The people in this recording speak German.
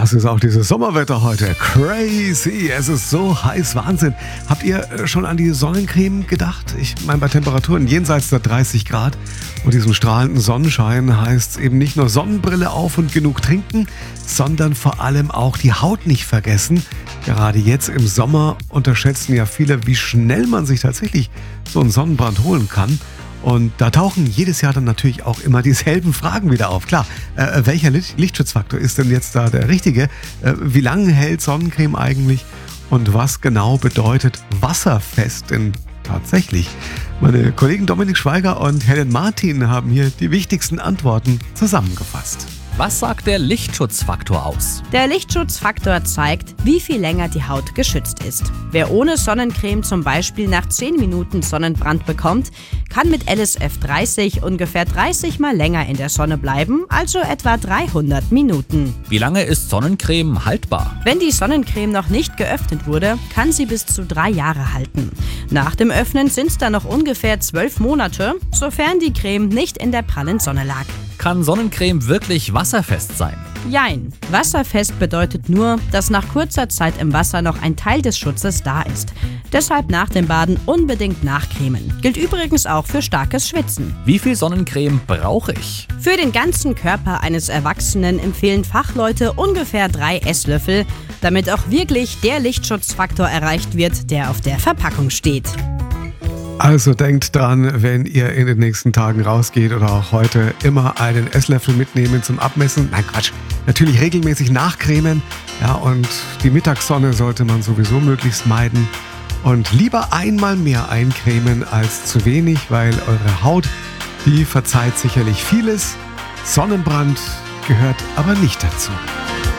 Das ist auch dieses Sommerwetter heute. Crazy. Es ist so heiß. Wahnsinn. Habt ihr schon an die Sonnencreme gedacht? Ich meine, bei Temperaturen jenseits der 30 Grad und diesem strahlenden Sonnenschein heißt es eben nicht nur Sonnenbrille auf und genug trinken, sondern vor allem auch die Haut nicht vergessen. Gerade jetzt im Sommer unterschätzen ja viele, wie schnell man sich tatsächlich so einen Sonnenbrand holen kann. Und da tauchen jedes Jahr dann natürlich auch immer dieselben Fragen wieder auf. Klar, welcher Lichtschutzfaktor ist denn jetzt da der richtige? Wie lange hält Sonnencreme eigentlich? Und was genau bedeutet wasserfest denn tatsächlich? Meine Kollegen Dominik Schweiger und Helen Martin haben hier die wichtigsten Antworten zusammengefasst. Was sagt der Lichtschutzfaktor aus? Der Lichtschutzfaktor zeigt, wie viel länger die Haut geschützt ist. Wer ohne Sonnencreme zum Beispiel nach 10 Minuten Sonnenbrand bekommt, kann mit LSF 30 ungefähr 30 Mal länger in der Sonne bleiben, also etwa 300 Minuten. Wie lange ist Sonnencreme haltbar? Wenn die Sonnencreme noch nicht geöffnet wurde, kann sie bis zu 3 Jahre halten. Nach dem Öffnen sind es dann noch ungefähr 12 Monate, sofern die Creme nicht in der prallen Sonne lag. Kann Sonnencreme wirklich wasserfest sein? Jein. Wasserfest bedeutet nur, dass nach kurzer Zeit im Wasser noch ein Teil des Schutzes da ist. Deshalb nach dem Baden unbedingt nachcremen. Gilt übrigens auch für starkes Schwitzen. Wie viel Sonnencreme brauche ich? Für den ganzen Körper eines Erwachsenen empfehlen Fachleute ungefähr 3 Esslöffel, damit auch wirklich der Lichtschutzfaktor erreicht wird, der auf der Verpackung steht. Also denkt dran, wenn ihr in den nächsten Tagen rausgeht oder auch heute, immer einen Esslöffel mitnehmen zum Abmessen. Nein, Quatsch. Natürlich regelmäßig nachcremen. Ja, und die Mittagssonne sollte man sowieso möglichst meiden. Und lieber einmal mehr eincremen als zu wenig, weil eure Haut, die verzeiht sicherlich vieles. Sonnenbrand gehört aber nicht dazu.